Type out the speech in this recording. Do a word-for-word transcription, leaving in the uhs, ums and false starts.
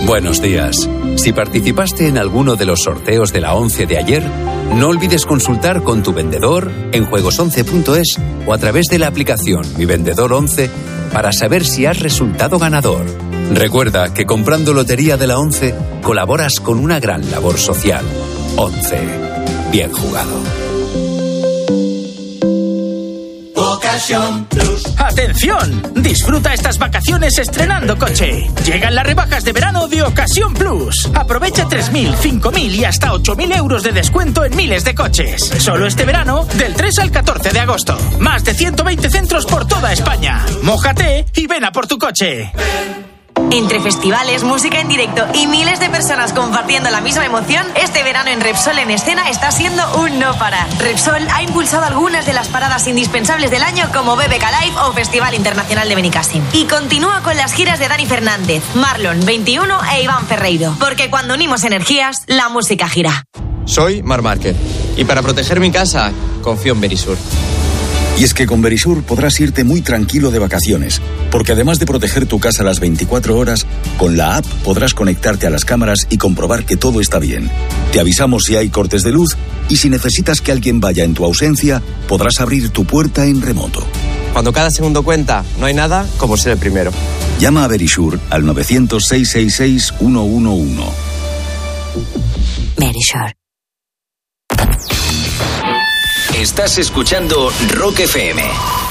Buenos días. Si participaste en alguno de los sorteos de la ONCE de ayer, no olvides consultar con tu vendedor en juegos once punto es o a través de la aplicación Mi Vendedor once para saber si has resultado ganador. Recuerda que comprando Lotería de la ONCE colaboras con una gran labor social. ONCE. Bien jugado. Ocasión Plus. ¡Atención! Disfruta estas vacaciones estrenando coche. Llegan las rebajas de verano de Ocasión Plus. Aprovecha tres mil, cinco mil y hasta ocho mil euros de descuento en miles de coches. Solo este verano, del tres al catorce de agosto. Más de ciento veinte centros por toda España. Mójate y ven a por tu coche. Entre festivales, música en directo y miles de personas compartiendo la misma emoción, este verano en Repsol en escena está siendo un no parar. Repsol ha impulsado algunas de las paradas indispensables del año como B B K Live o Festival Internacional de Benicassim. Y continúa con las giras de Dani Fernández, Marlon, veintiuno e Iván Ferreiro. Porque cuando unimos energías, la música gira. Soy Marc Márquez y para proteger mi casa, confío en Verisur. Y es que con Verisur podrás irte muy tranquilo de vacaciones, porque además de proteger tu casa las veinticuatro horas, con la app podrás conectarte a las cámaras y comprobar que todo está bien. Te avisamos si hay cortes de luz y si necesitas que alguien vaya en tu ausencia, podrás abrir tu puerta en remoto. Cuando cada segundo cuenta, no hay nada como ser el primero. Llama a Verisur al nueve cero cero, seis seis seis, uno uno uno. Verisur. Estás escuchando Rock F M.